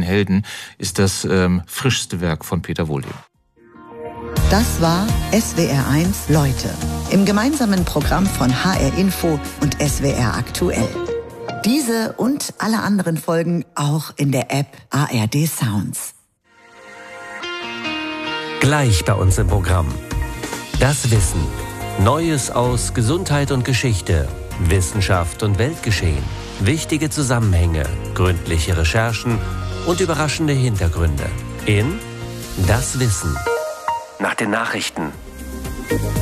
Helden ist das frischste Werk von Peter Wohlleben. Das war SWR1 Leute im gemeinsamen Programm von HR Info und SWR Aktuell. Diese und alle anderen Folgen auch in der App ARD Sounds. Gleich bei uns im Programm. Das Wissen. Neues aus Gesundheit und Geschichte, Wissenschaft und Weltgeschehen. Wichtige Zusammenhänge, gründliche Recherchen und überraschende Hintergründe. In Das Wissen. Nach den Nachrichten.